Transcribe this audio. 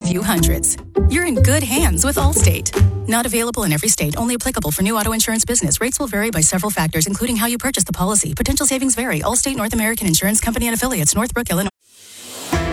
few hundreds. You're in good hands with Allstate. Not available in every state, only applicable for new auto insurance business. Rates will vary by several factors, including how you purchase the policy. Potential savings vary. Allstate North American Insurance Company and Affiliates, Northbrook, Illinois.